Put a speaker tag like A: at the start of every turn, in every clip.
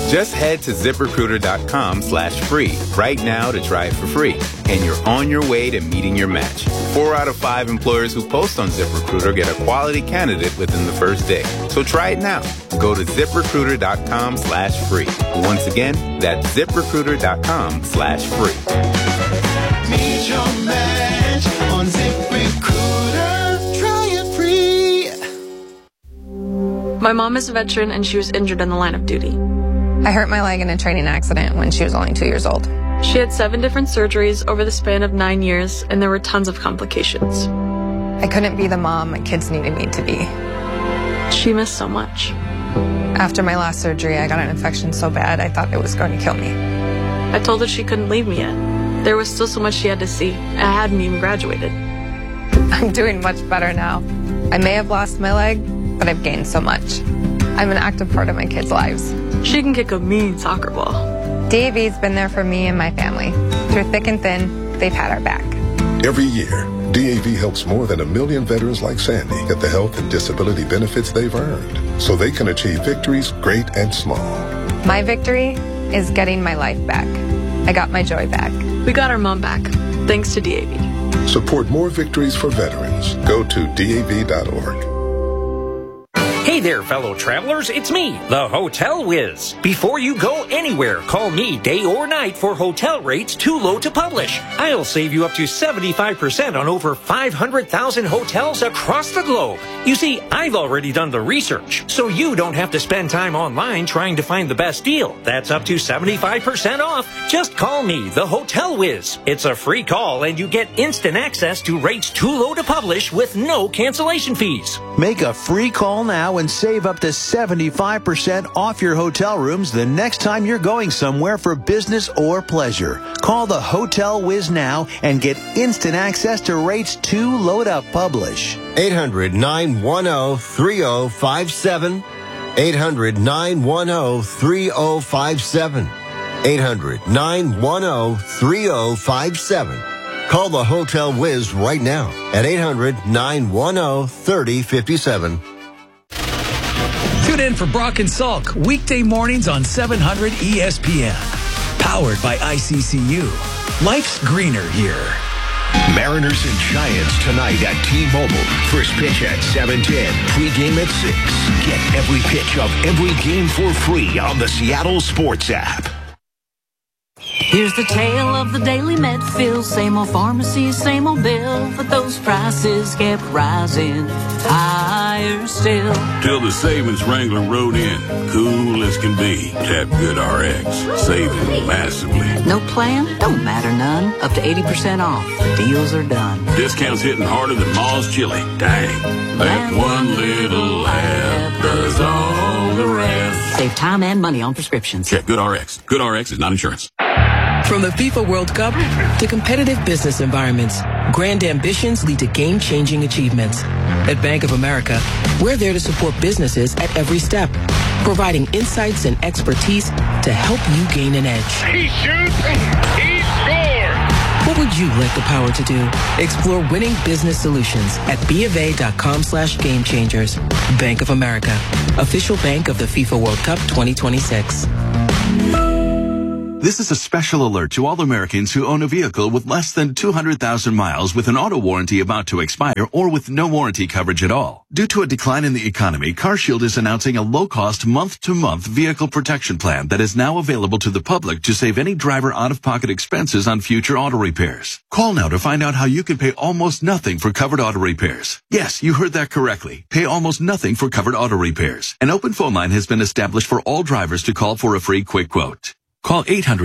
A: Just head to ZipRecruiter.com/free right now to try it for free. And you're on your way to meeting your match. 4 out of 5 employers who post on ZipRecruiter get a quality candidate within the first day. So try it now. Go to ZipRecruiter.com/free. Once again, that's ZipRecruiter.com/free.
B: Meet your match on ZipRecruiter. Try it free.
C: My mom is a veteran and she was injured in the line of duty.
D: I hurt my leg in a training accident when she was only 2 years old.
C: She had 7 different surgeries over the span of 9 years, and there were tons of complications.
D: I couldn't be the mom my kids needed me to be.
C: She missed so much.
D: After my last surgery, I got an infection so bad I thought it was going to kill me.
C: I told her she couldn't leave me yet. There was still so much she had to see. I hadn't even graduated.
D: I'm doing much better now. I may have lost my leg, but I've gained so much. I'm an active part of my kids' lives.
C: She can kick a mean soccer ball.
D: DAV's been there for me and my family. Through thick and thin, they've had our back.
E: Every year, DAV helps more than 1 million veterans like Sandy get the health and disability benefits they've earned so they can achieve victories great and small.
D: My victory is getting my life back. I got my joy back.
C: We got our mom back, thanks to DAV.
E: Support more victories for veterans. Go to DAV.org.
F: Hey there, fellow travelers. It's me, the Hotel Whiz. Before you go anywhere, call me day or night for hotel rates too low to publish. I'll save you up to 75% on over 500,000 hotels across the globe. You see, I've already done the research, so you don't have to spend time online trying to find the best deal. That's up to 75% off. Just call me, the Hotel Whiz. It's a free call, and you get instant access to rates too low to publish with no cancellation fees.
G: Make a free call now and save up to 75% off your hotel rooms the next time you're going somewhere for business or pleasure. Call the Hotel Whiz now and get instant access to rates too low to publish.
H: 800-910-3057. 800-910-3057. 800-910-3057. Call the Hotel Whiz right now at 800-910-3057.
I: Tune in for Brock and Salk weekday mornings on 700 ESPN. Powered by ICCU. Life's greener here.
J: Mariners and Giants tonight at T-Mobile. First pitch at 7:10. Pre-game at 6. Get every pitch of every game for free on the Seattle Sports app.
K: Here's the tale of the Daily Medfield. Same old pharmacy, same old bill, but those prices kept rising higher still.
L: Till the savings wrangler rode in, cool as can be. Tap GoodRx, saving massively.
K: No plan? Don't matter none. Up to 80% off. The deals are done.
L: Discounts hitting harder than Ma's chili. Dang, that one little app does all the rest.
K: Save time and money on prescriptions.
L: Check GoodRx. GoodRx is not insurance.
M: From the FIFA World Cup to competitive business environments, grand ambitions lead to game-changing achievements. At Bank of America, we're there to support businesses at every step, providing insights and expertise to help you gain an edge.
N: He shoots, he scores!
M: What would you like the power to do? Explore winning business solutions at BofA.com/gamechangers. Bank of America, official bank of the FIFA World Cup 2026.
O: This is a special alert to all Americans who own a vehicle with less than 200,000 miles with an auto warranty about to expire or with no warranty coverage at all. Due to a decline in the economy, CarShield is announcing a low-cost month-to-month vehicle protection plan that is now available to the public to save any driver out-of-pocket expenses on future auto repairs. Call now to find out how you can pay almost nothing for covered auto repairs. Yes, you heard that correctly. Pay almost nothing for covered auto repairs. An open phone line has been established for all drivers to call for a free quick quote. Call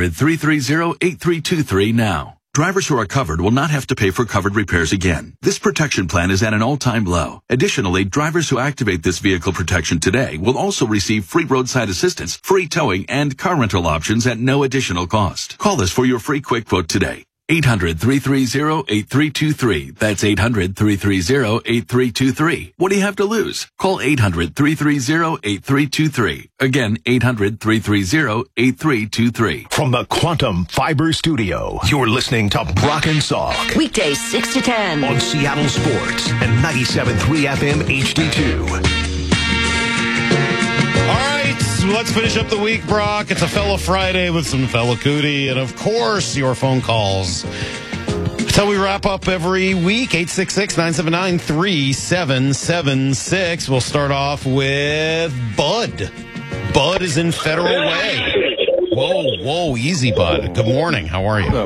O: 800-330-8323 now. Drivers who are covered will not have to pay for covered repairs again. This protection plan is at an all-time low. Additionally, drivers who activate this vehicle protection today will also receive free roadside assistance, free towing, and car rental options at no additional cost. Call us for your free quick quote today. 800-330-8323. That's 800-330-8323. What do you have to lose? Call 800-330-8323. Again, 800-330-8323.
J: From the Quantum Fiber Studio, you're listening to Brock and Salk.
K: Weekdays 6 to 10.
J: On Seattle Sports and 97.3 FM HD2.
P: All right. let's finish up the week, Brock. It's a Fella Friday with some Fella Cootie, and of course, your phone calls. That's how we wrap up every week. 866-979-3776. We'll start off with Bud. Bud is in Federal Way. Whoa, easy, Bud. Good morning. How are you?
Q: Okay,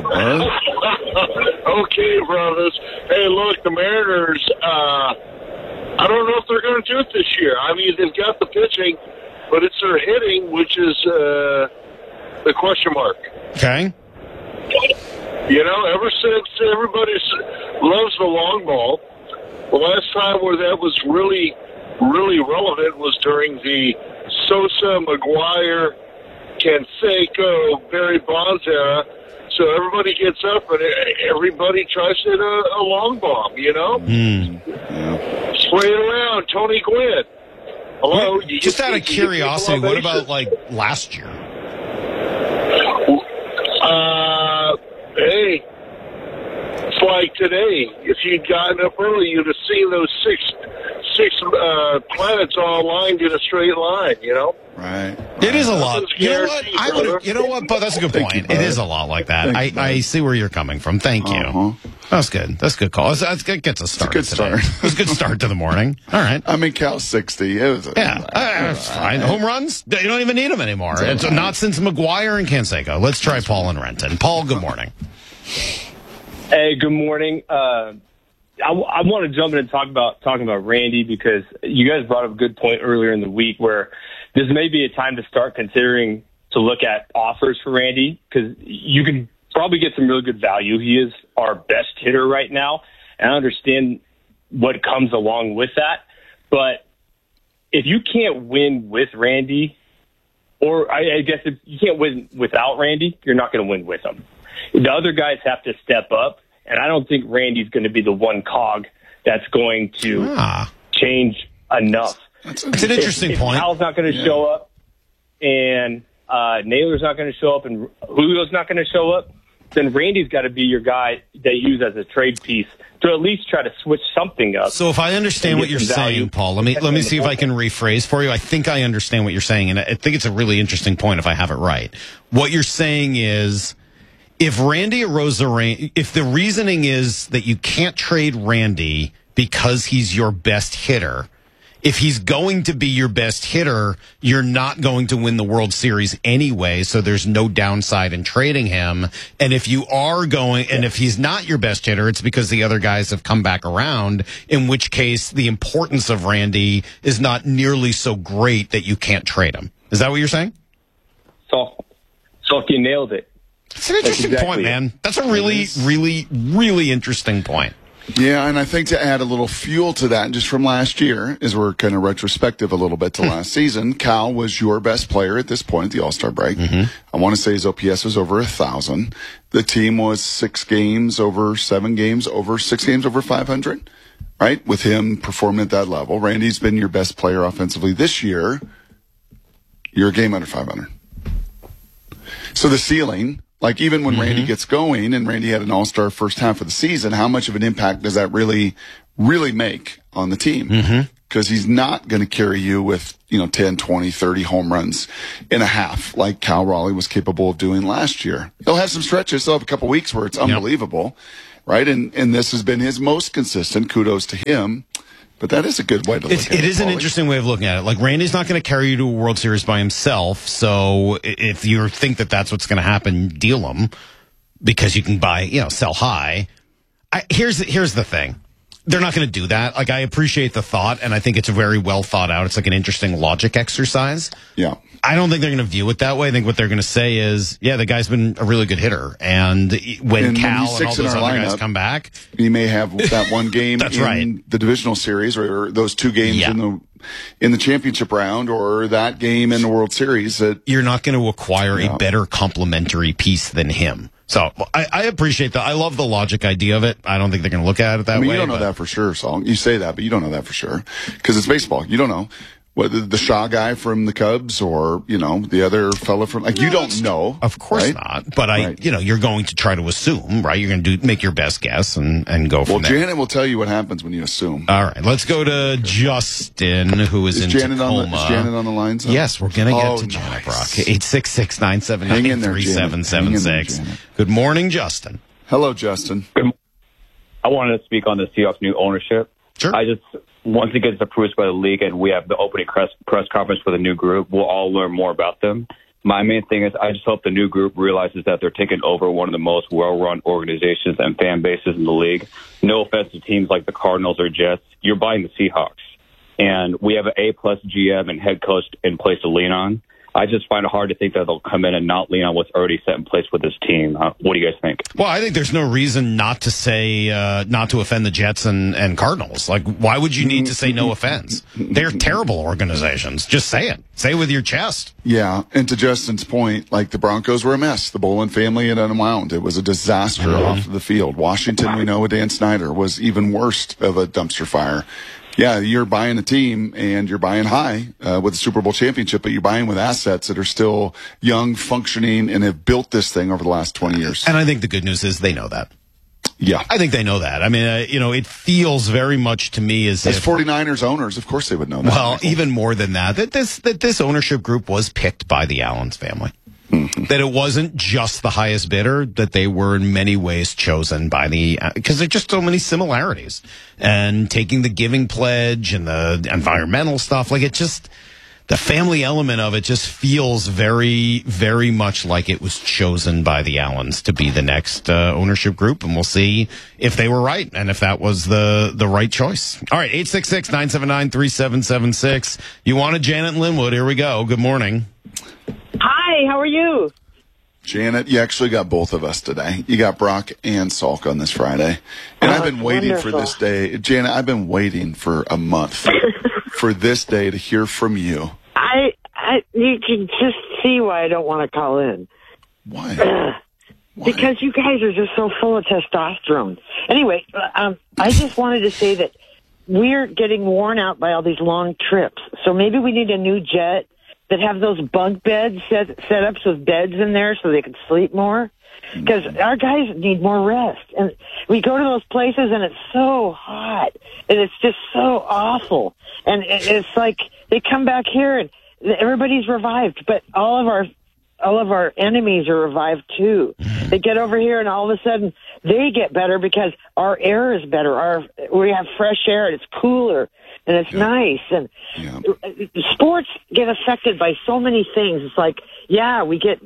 Q: brothers. Hey, look, the Mariners, I don't know if they're going to do it this year. I mean, they've got the pitching, but it's their hitting, which is the question mark.
P: Okay.
Q: You know, ever since everybody loves the long ball, the last time where that was really, really relevant was during the Sosa, McGuire, Canseco, Barry Bonds era. So everybody gets up and everybody tries to hit a long bomb, you know? Spray it around, Tony Gwynn. Hello?
P: Just out of curiosity, what about, like, last year?
Q: Hey, it's like today. If you'd gotten up early, you'd have seen those six planets all aligned in a straight line, you know?
R: Right.
P: It is a lot. You know what? But that's a good point. It is a lot like that. I see where you're coming from. Thank you. That's good. That's a good call. That gets us started.
R: It's a good start.
P: It was a good start to the morning. All right.
R: I mean, Cal's 60. It's
P: fine. Home runs? You don't even need them anymore. It's not since McGuire and Canseco. Let's try Paul and Renton. Paul, good morning.
S: Hey, good morning. I want to jump in and talking about Randy, because you guys brought up a good point earlier in the week where this may be a time to start considering to look at offers for Randy, because you can probably get some really good value. He is our best hitter right now, and I understand what comes along with that. But if you can't win with Randy, or I guess if you can't win without Randy, you're not going to win with him. The other guys have to step up, and I don't think Randy's going to be the one cog that's going to change enough.
P: That's an interesting point.
S: If Al's not going to show up, and Naylor's not going to show up, and Julio's not going to show up, then Randy's got to be your guy that you use as a trade piece to at least try to switch something up.
P: So if I understand what you're saying, Paul, let me see if I can rephrase for you. I think I understand what you're saying, and I think it's a really interesting point if I have it right. What you're saying is, if Randy Arozarena, if the reasoning is that you can't trade Randy because he's your best hitter, if he's going to be your best hitter, you're not going to win the World Series anyway, so there's no downside in trading him. And if you are going, and if he's not your best hitter, it's because the other guys have come back around, in which case the importance of Randy is not nearly so great that you can't trade him. Is that what you're saying?
S: So you nailed it.
P: It's an interesting point, man. That's a really, really, really interesting point.
R: Yeah, and I think to add a little fuel to that, just from last year, as we're kind of retrospective a little bit to last season, Cal was your best player at this point at the All-Star break. I want to say his OPS was over 1,000. The team was 6 games over 7 games over 6 games over 500, right? With him performing at that level. Randy's been your best player offensively this year. You're a game under 500. So the ceiling, like even when Randy gets going, and Randy had an all-star first half of the season, how much of an impact does that really make on the team? Because he's not going to carry you with, 10, 20, 30 home runs in a half like Cal Raleigh was capable of doing last year. He'll have some stretches. He'll have a couple weeks where it's unbelievable, right? And this has been his most consistent. Kudos to him. But that is a good way to look at it.
P: It is an interesting way of looking at it. Like, Randy's not going to carry you to a World Series by himself, so if you think that that's what's going to happen, deal him, because you can buy, sell high. Here's the thing. They're not going to do that. Like, I appreciate the thought, and I think it's very well thought out. It's like an interesting logic exercise.
R: Yeah.
P: I don't think they're going to view it that way. I think what they're going to say is, yeah, the guy's been a really good hitter. And when Cal and all those other guys come back,
R: he may have that one game
P: that's
R: in the divisional series, or those 2 games in the championship round, or that game in the World Series. That
P: you're not going to acquire a better complementary piece than him. So I appreciate that. I love the logic idea of it. I don't think they're going to look at it that way.
R: You don't know that for sure, Saul. You say that, but you don't know that for sure because it's baseball. You don't know. the Shaw guy from the Cubs or, the other fella from, you don't know.
P: Of course
R: right?
P: not. But you're going to try to assume, right? You're going to make your best guess and go from there.
R: Well, Janet will tell you what happens when you assume.
P: All right. Let's go to Justin, who is in
R: Janet
P: Tacoma.
R: Is Janet on the line?
P: Yes, we're going to get to Janet Brock. 866-979-3776. Good morning, Justin.
R: Hello, Justin.
T: I wanted to speak on the Seahawks' new ownership.
P: Sure.
T: Once it gets approved by the league and we have the opening press conference for the new group, we'll all learn more about them. My main thing is I just hope the new group realizes that they're taking over one of the most well-run organizations and fan bases in the league. No offense to teams like the Cardinals or Jets. You're buying the Seahawks. And we have an A-plus GM and head coach in place to lean on. I just find it hard to think that they'll come in and not lean on what's already set in place with this team. What do you guys think?
P: Well, I think there's no reason not to say, not to offend the Jets and Cardinals. Like, why would you need to say no offense? They're terrible organizations. Just say it. Say it with your chest.
R: Yeah, and to Justin's point, the Broncos were a mess. The Bolin family had unwound. It was a disaster off the field. Washington, we know with Dan Snyder, was even worse of a dumpster fire. Yeah, you're buying a team and you're buying high with a Super Bowl championship, but you're buying with assets that are still young, functioning, and have built this thing over the last 20 years.
P: And I think the good news is they know that.
R: Yeah.
P: I think they know that. I mean, it feels very much to me as if
R: 49ers owners, of course they would know that.
P: Well, even more than that this ownership group was picked by the Allens family. Mm-hmm. That it wasn't just the highest bidder, that they were in many ways chosen by because there are just so many similarities. And taking the giving pledge and the environmental stuff, the family element of it just feels very, very much like it was chosen by the Allens to be the next ownership group. And we'll see if they were right and if that was the right choice. All right, 866-979-3776. You wanted Janet Linwood. Here we go. Good morning.
U: Hi, how are you?
R: Janet, you actually got both of us today. You got Brock and Salk on this Friday. And I've been waiting for this day. Janet, I've been waiting for a month for this day to hear from you.
U: You can just see why I don't want to call in.
R: Why?
U: Because you guys are just so full of testosterone. Anyway, I just wanted to say that we're getting worn out by all these long trips. So maybe we need a new jet that have those bunk beds setups with beds in there so they can sleep more. Because our guys need more rest. And we go to those places and it's so hot. And it's just so awful. And it's like they come back here and everybody's revived. But all of our enemies are revived too. They get over here and all of a sudden they get better because our air is better. We have fresh air and it's cooler. And it's nice. And sports get affected by so many things. It's like, we get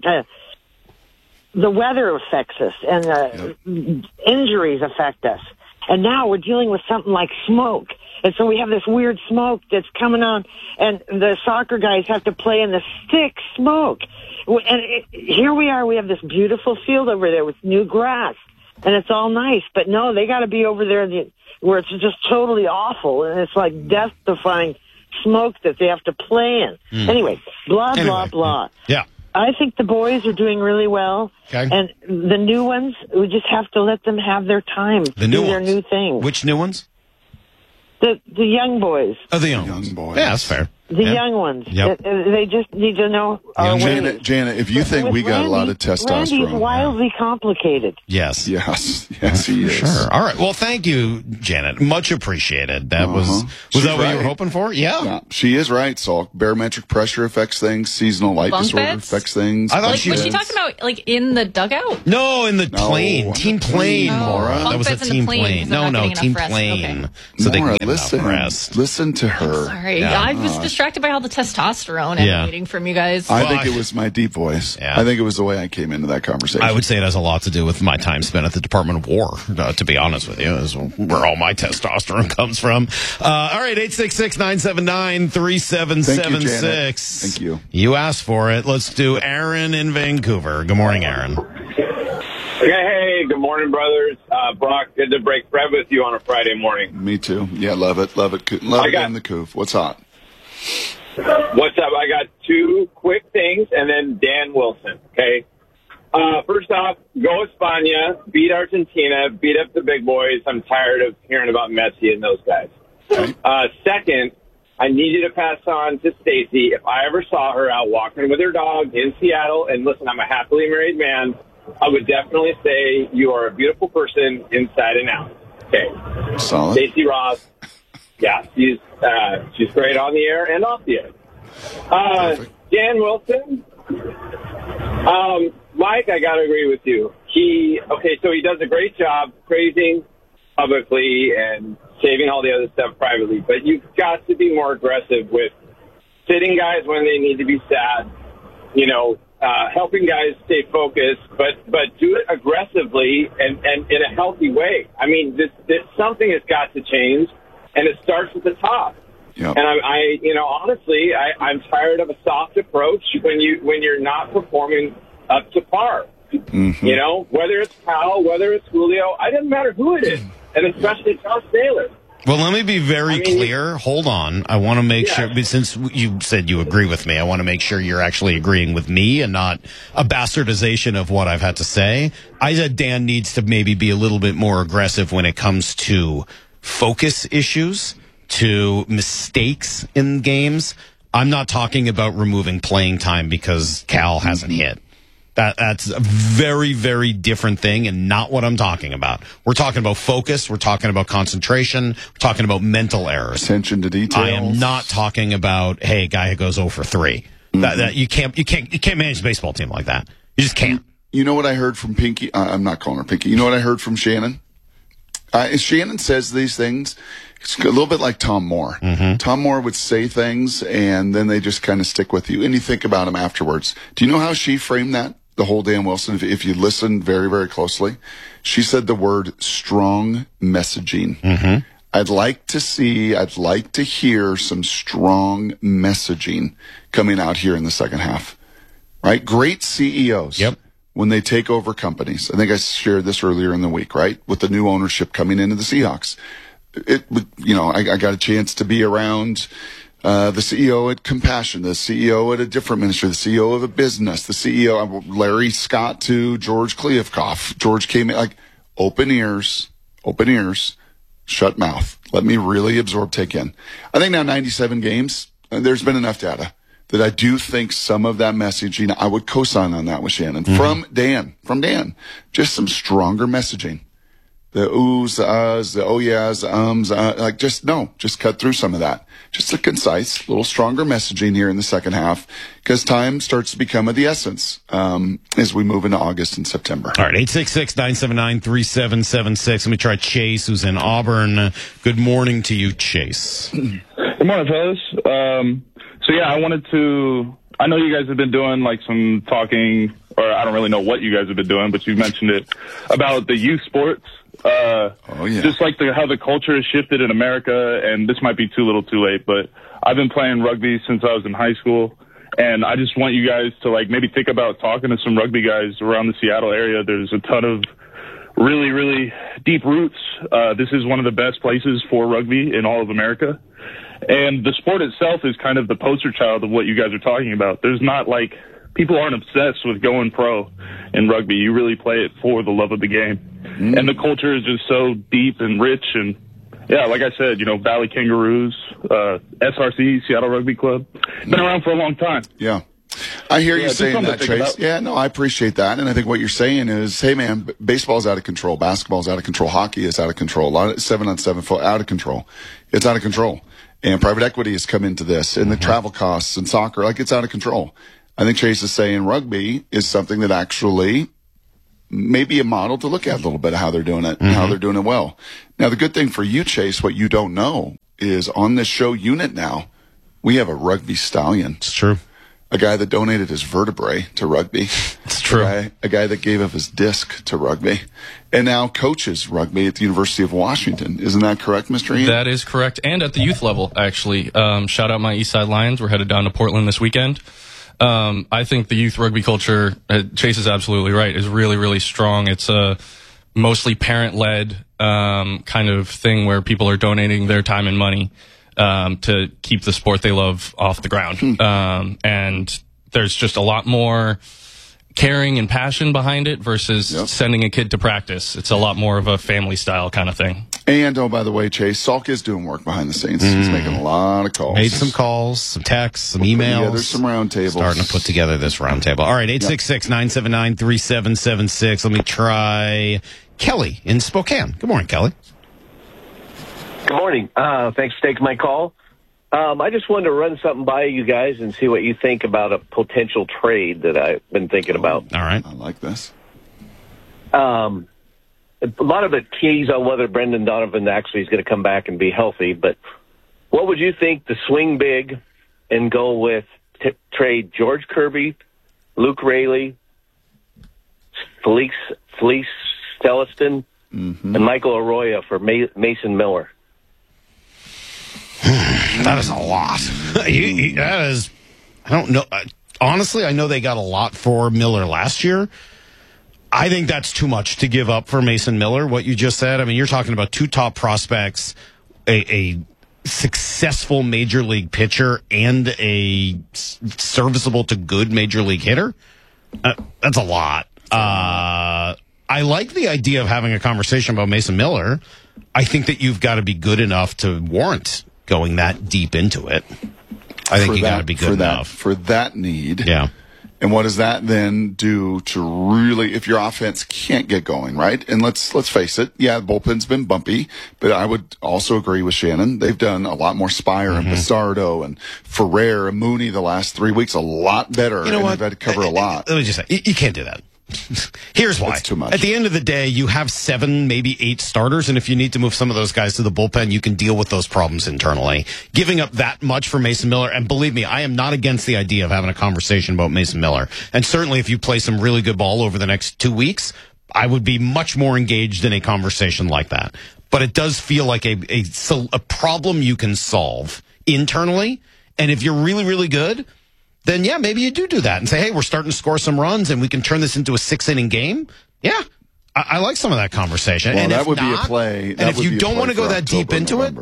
U: the weather affects us and injuries affect us. And now we're dealing with something like smoke. And so we have this weird smoke that's coming on, and the soccer guys have to play in the thick smoke. And here we are. We have this beautiful field over there with new grass, and it's all nice. But no, they got to be over there where it's just totally awful, and it's like death-defying smoke that they have to play in. Anyway, blah.
P: Yeah.
U: I think the boys are doing really well.
P: Okay.
U: And the new ones, we just have to let them have their time to do their new thing.
P: Which new ones?
U: The young boys.
P: Oh, the young boys. Yeah, that's fair.
U: The young ones.
P: Yep.
U: They just need to know our ways.
R: Janet, if you think we got a lot of testosterone.
U: Randy's wildly complicated.
P: Yes,
R: he is.
P: Sure. All right. Well, thank you, Janet. Much appreciated. That was that what you were hoping for? Yeah.
R: She is right, Salk. Barometric pressure affects things. Seasonal light
V: Bunk
R: disorder
V: beds?
R: affects things.
P: I thought
V: Was she talking about in the dugout?
P: No, in the plane. Team plane, Maura.
V: Bunk
P: that was a
V: beds in the
P: team
V: plane,
P: plane.
V: 'cause they're not
P: No,
V: getting
P: team
V: enough rest.
P: plane.
V: Okay.
P: So they
R: Maura,
P: can get enough rest.
R: Listen to her.
V: Sorry,
P: Yeah.
V: I was distracted by all the testosterone emanating from you guys.
R: I think it was my deep voice.
P: Yeah.
R: I think it was the way I came into that conversation.
P: I would say it has a lot to do with my time spent at the Department of War, to be honest with you, is where all my testosterone comes from. All right, 866-979-3776.
R: Thank you.
P: You asked for it. Let's do Aaron in Vancouver. Good morning, Aaron.
W: Hey, good morning, brothers. Brock, good to break bread with you on a Friday morning.
R: Me too. Yeah, love it. Love it. Love it in the coof. What's hot?
W: What's up? I got two quick things, and then Dan Wilson, okay? First off, go España, beat Argentina, beat up the big boys. I'm tired of hearing about Messi and those guys. Second, I need you to pass on to Stacy. If I ever saw her out walking with her dog in Seattle, and listen, I'm a happily married man, I would definitely say you are a beautiful person inside and out. Okay.
R: Solid.
W: Stacy Ross. Yeah, she's great on the air and off the air. Dan Wilson. Mike, I got to agree with you. So he does a great job praising publicly and saving all the other stuff privately, but you've got to be more aggressive with sitting guys when they need to be sat, helping guys stay focused, but do it aggressively and in a healthy way. I mean, this something has got to change, and it starts at the top. Yep. And honestly, I'm tired of a soft approach when you're not performing up to par. Mm-hmm. Whether it's Powell, whether it's Julio, it doesn't matter who it is, and especially Josh Taylor.
P: Well, let me be very clear. Hold on. I want to make sure, since you said you agree with me, I want to make sure you're actually agreeing with me and not a bastardization of what I've had to say. I said Dan needs to maybe be a little bit more aggressive when it comes to focus issues, to mistakes in games. I'm not talking about removing playing time because Cal hasn't hit. That's a very, very different thing and not what I'm talking about. We're talking about focus. We're talking about concentration. We're talking about mental errors.
R: Attention to detail.
P: I am not talking about, hey, a guy who goes 0 for 3. That you can't manage a baseball team like that. You just can't.
R: You know what I heard from Pinky? I'm not calling her Pinky. You know what I heard from Shannon? Shannon says these things. It's a little bit like Tom Moore. Mm-hmm. Tom Moore would say things, and then they just kind of stick with you, and you think about them afterwards. Do you know how she framed that? The whole Dan Wilson, if you listen very, very closely, she said the word strong messaging. Mm-hmm. I'd like to hear some strong messaging coming out here in the second half. Right? Great CEOs.
P: Yep.
R: When they take over companies. I think I shared this earlier in the week, right? With the new ownership coming into the Seahawks. I got a chance to be around the CEO at Compassion, the CEO at a different ministry, the CEO of a business, the CEO, Larry Scott to George Kliavkoff. George came in like open ears, shut mouth. Let me really absorb, take in. I think now 97 games, there's been enough data that I do think some of that messaging, I would co-sign on that with Shannon. Mm-hmm. From Dan, just some stronger messaging. The oohs, the uhs, the oh yeahs, the just cut through some of that. Just a concise, little stronger messaging here in the second half, because time starts to become of the essence as we move into August and September.
P: All right, 866-979-3776. Let me try Chase, who's in Auburn. Good morning to you, Chase.
A: Good morning, fellas. I know you guys have been doing like some talking, or I don't really know what you guys have been doing, but you mentioned it about the youth sports. Just like how the culture has shifted in America, and this might be too little too late, but I've been playing rugby since I was in high school, and I just want you guys to like maybe think about talking to some rugby guys around the Seattle area. There's a ton of really, really deep roots. This is one of the best places for rugby in all of America. And the sport itself is kind of the poster child of what you guys are talking about. There's not like, people aren't obsessed with going pro in rugby. You really play it for the love of the game. Mm. And the culture is just so deep and rich. And yeah, like I said, Valley Kangaroos, SRC, Seattle Rugby Club, been around for a long time.
R: Yeah. I hear you saying that, Trace. Yeah, no, I appreciate that. And I think what you're saying is, hey, man, baseball's out of control. Basketball's out of control. Hockey is out of control. A lot of 7-on-7 out of control. It's out of control. And private equity has come into this, and the travel costs and soccer, it's out of control. I think Chase is saying rugby is something that actually may be a model to look at a little bit of how they're doing it and how they're doing it well. Now, the good thing for you, Chase, what you don't know is on this show unit now, we have a rugby stallion.
P: It's true.
R: A guy that donated his vertebrae to rugby.
P: It's true.
R: A guy that gave up his disc to rugby and now coaches rugby at the University of Washington. Isn't that correct, Mr. Ian?
B: That is correct. And at the youth level, actually. Shout out my Eastside Lions. We're headed down to Portland this weekend. I think the youth rugby culture, Chase is absolutely right, is really, really strong. It's a mostly parent-led kind of thing where people are donating their time and money to keep the sport they love off the ground. And there's just a lot more caring and passion behind it versus sending a kid to practice. It's a lot more of a family style kind of thing.
R: And, oh, by the way, Chase, Salk is doing work behind the scenes. He's making a lot of calls.
P: Made some calls, some texts, some emails.
R: There's some roundtables.
P: Starting to put together this roundtable. All right, 866-979-3776. Let me try Kelly in Spokane. Good morning, Kelly.
C: Good morning. Thanks for taking my call. I just wanted to run something by you guys and see what you think about a potential trade that I've been thinking about.
P: All right.
R: I like this.
C: A lot of it keys on whether Brendan Donovan actually is going to come back and be healthy, but what would you think to swing big and go with trade George Kirby, Luke Raley, Felice Stelliston, and Michael Arroyo for Mason Miller?
P: That is a lot. That is, I don't know. Honestly, I know they got a lot for Miller last year. I think that's too much to give up for Mason Miller, what you just said. I mean, you're talking about two top prospects, a successful major league pitcher, and a serviceable to good major league hitter. That's a lot. I like the idea of having a conversation about Mason Miller. I think that you've got to be good enough to warrant going that deep into it. I think you got to be good enough.
R: For that need.
P: Yeah.
R: And what does that then do to really, if your offense can't get going, right? And let's face it, yeah, the bullpen's been bumpy, but I would also agree with Shannon. They've done a lot more Spire and Pizarro and Ferrer and Mooney the last 3 weeks, a lot better.
P: You know what?
R: They've had to cover a lot.
P: Let me just say, you can't do that. Here's why.
R: It's too much.
P: At the end of the day, you have 7, maybe 8 starters, and if you need to move some of those guys to the bullpen, you can deal with those problems internally. Giving up that much for Mason Miller, and believe me, I am not against the idea of having a conversation about Mason Miller. And certainly if you play some really good ball over the next 2 weeks, I would be much more engaged in a conversation like that. But it does feel like a problem you can solve internally, and if you're really, really good, then yeah, maybe you do that and say, hey, we're starting to score some runs and we can turn this into a 6-inning game. Yeah, I like some of that conversation.
R: Well,
P: and
R: that
P: if
R: would
P: not,
R: be a play.
P: And if you don't want to go that deep into it,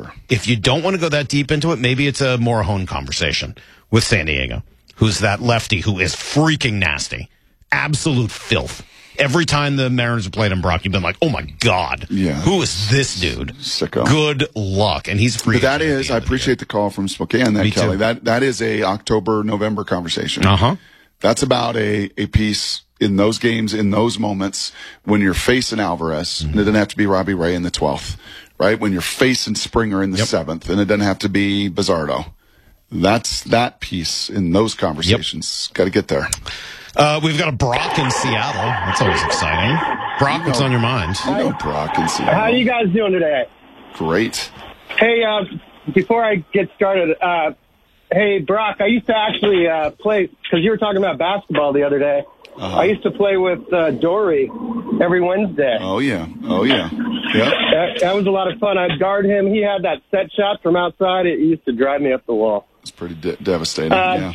P: maybe it's a Morahone conversation with San Diego, who's that lefty who is freaking nasty. Absolute filth. Every time the Mariners have played him, Brock, you've been like, oh my God, who is this dude?
R: Sicko.
P: Good luck. And he's free.
R: But that is, I appreciate the call from Spokane,
P: Me
R: Kelly.
P: too.
R: That is a October, November conversation.
P: Uh-huh.
R: That's about a piece in those games, in those moments when you're facing Alvarez, and it doesn't have to be Robbie Ray in the 12th, right? When you're facing Springer in the 7th, and it doesn't have to be Bizardo. That's that piece in those conversations. Got to get there.
P: We've got a Brock in Seattle. That's always exciting. Brock, what's on your mind?
R: Brock in Seattle.
D: How are you guys doing today?
R: Great.
D: Hey, before I get started, hey, Brock, I used to actually play, because you were talking about basketball the other day. I used to play with Dory every Wednesday.
R: Oh, yeah. Yep.
D: That was a lot of fun. I'd guard him. He had that set shot from outside. It used to drive me up the wall.
R: It's pretty devastating, yeah.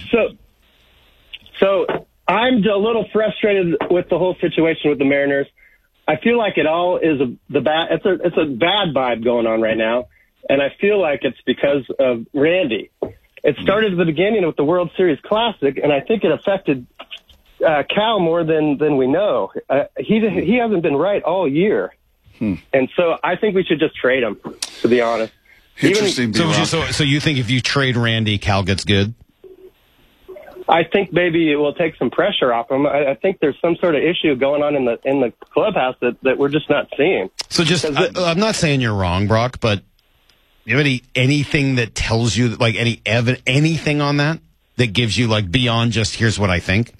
D: So I'm a little frustrated with the whole situation with the Mariners. I feel like it all is it's a bad vibe going on right now, and I feel like it's because of Randy. It started at the beginning with the World Series Classic, and I think it affected Cal more than we know. He hasn't been right all year, and so I think we should just trade him, to be honest.
R: Interesting.
P: So you think if you trade Randy, Cal gets good?
D: I think maybe it will take some pressure off him. I think there's some sort of issue going on in the clubhouse that we're just not seeing.
P: So I'm not saying you're wrong, Brock, but do you have anything that tells you, like, anything on that gives you, like, beyond just here's what I think?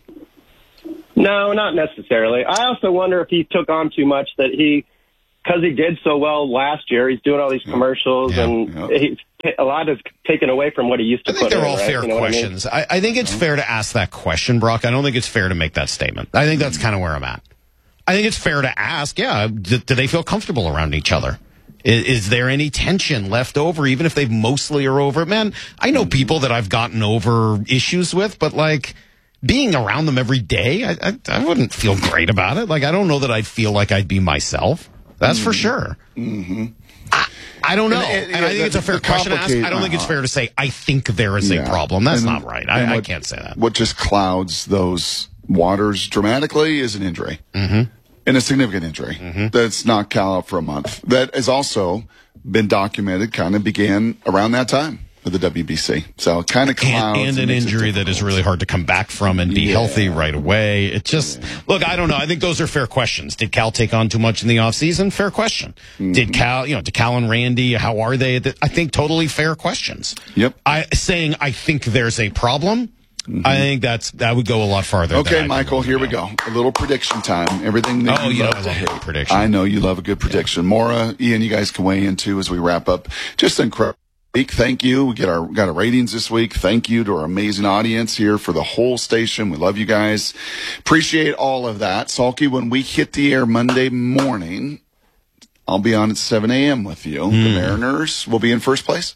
D: No, not necessarily. I also wonder if he took on too much, that because he did so well last year, he's doing all these commercials, and a lot is taken away from what he used to put in.
P: They're all fair questions. I think it's fair to ask that question, Brock. I don't think it's fair to make that statement. I think that's kind of where I'm at. I think it's fair to ask, do they feel comfortable around each other? Is there any tension left over, even if they mostly are over? Man, I know people that I've gotten over issues with, but, like, being around them every day, I wouldn't feel great about it. Like, I don't know that I'd feel like I'd be myself. That's for sure.
R: Mm-hmm.
P: I don't know. And I think it's a fair question to ask. I don't think it's fair to say, I think there is a problem. That's not right. I can't say that.
R: What just clouds those waters dramatically is an injury.
P: Mm-hmm.
R: And a significant injury that's knocked Cal out for a month. That has also been documented, kind of began around that time with the WBC. So it kind of clouds.
P: And an injury that is really hard to come back from and be healthy right away. It just, look, I don't know. I think those are fair questions. Did Cal take on too much in the offseason? Fair question. Did Cal and Randy, how are they? I think totally fair questions.
R: Yep.
P: I think there's a problem. I think that would go a lot farther.
R: Okay, Michael, here we go. A little prediction time. Everything that you love to hit.
P: Prediction.
R: I know you love a good prediction. Maura, Ian, you guys can weigh in too as we wrap up. Just incredible week. Thank you. We got our ratings this week. Thank you to our amazing audience here for the whole station. We love you guys. Appreciate all of that. Salky, when we hit the air Monday morning, I'll be on at 7 a.m. with you. The Mariners will be in first place?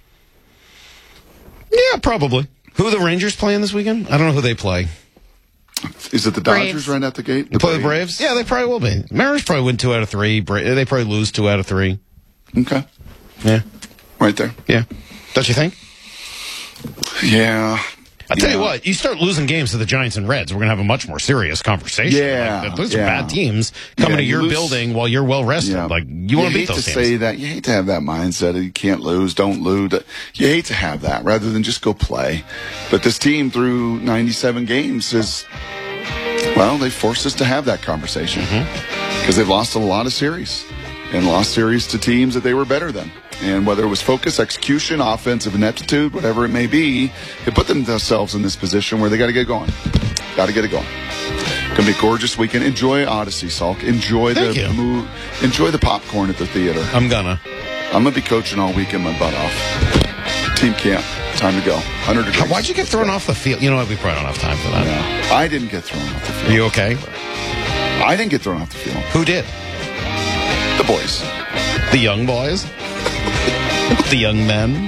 P: Yeah, probably. Who are the Rangers playing this weekend? I don't know who they play.
R: Is it the Dodgers right at the gate?
P: They play the Braves? Yeah, they probably will be. Mariners probably win 2 out of 3. They probably lose 2 out of 3.
R: Okay.
P: Yeah.
R: Right there.
P: Yeah. Don't you think?
R: Yeah.
P: I'll tell you what, you start losing games to the Giants and Reds, we're going to have a much more serious conversation.
R: Yeah.
P: Those are bad teams coming to your building while you're well rested. Yeah. Like, you want to beat those teams.
R: You hate to have that mindset of you can't lose, don't lose. You hate to have that rather than just go play. But this team through 97 games they forced us to have that conversation because they've lost a lot of series and lost series to teams that they were better than. And whether it was focus, execution, offensive ineptitude, whatever it may be, they put themselves in this position where they got to get going. Got to get it going. Going to be a gorgeous weekend. Enjoy Odyssey, Salk. Enjoy the popcorn at the theater.
P: I'm going
R: to be coaching all weekend my butt off. Team camp. Time to go. 100 degrees.
P: Why'd you get thrown off the field? You know what? We probably don't have time for that.
R: Yeah. I didn't get thrown off the field.
P: Are you okay?
R: I didn't get thrown off the field.
P: Who did?
R: The boys.
P: The young boys? The young men?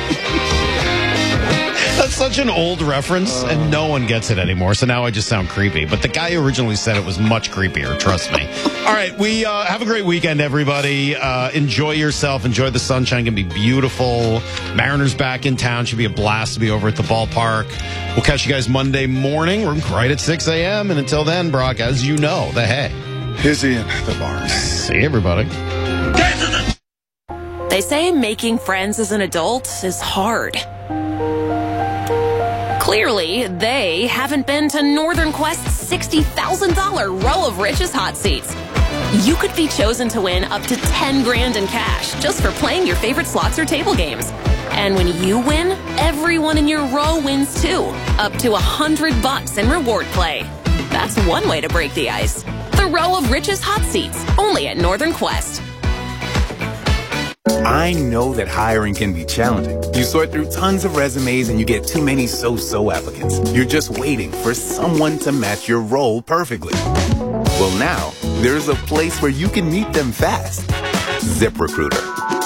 P: That's such an old reference, and no one gets it anymore, so now I just sound creepy. But the guy who originally said it was much creepier, trust me. All right, we have a great weekend, everybody. Enjoy yourself. Enjoy the sunshine. It's going to be beautiful. Mariners back in town. Should be a blast to be over at the ballpark. We'll catch you guys Monday morning. We're right at 6 a.m. And until then, Brock, as you know, the hay.
R: Hizzy and the Barnes.
P: See everybody.
E: They say making friends as an adult is hard. Clearly, they haven't been to Northern Quest's $60,000 Row of Riches hot seats. You could be chosen to win up to $10,000 in cash just for playing your favorite slots or table games. And when you win, everyone in your row wins too, up to $100 in reward play. That's one way to break the ice. The Row of Riches hot seats, only at Northern Quest.
F: I know that hiring can be challenging. You sort through tons of resumes and you get too many so-so applicants. You're just waiting for someone to match your role perfectly. Well, now, there's a place where you can meet them fast. ZipRecruiter.